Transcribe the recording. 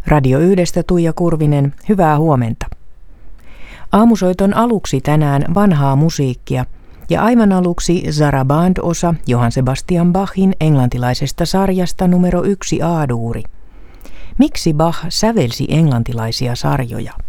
Radio 1:stä Tuija Kurvinen, hyvää huomenta. Aamusoiton aluksi tänään vanhaa musiikkia ja aivan aluksi Zaraband-osa Johann Sebastian Bachin englantilaisesta sarjasta numero 1 A-duuri. Miksi Bach sävelsi englantilaisia sarjoja?